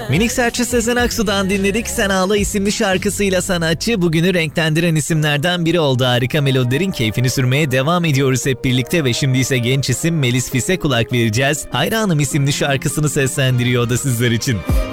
Minik serçe Sezen Aksu'dan dinledik. Sen Ağla isimli şarkısıyla sanatçı bugünü renklendiren isimlerden biri oldu. Harika melodilerin keyfini sürmeye devam ediyoruz hep birlikte ve şimdi ise genç isim Melis Fis'e kulak vereceğiz. Hayranım isimli şarkısını seslendiriyor o da sizler için.